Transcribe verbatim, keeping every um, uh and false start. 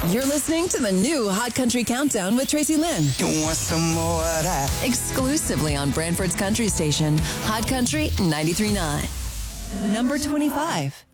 You're listening to the new Hot Country Countdown with Tracy Lynn. You want some more of that? Exclusively on Brantford's country station, Hot Country ninety-three point nine. Number twenty-five.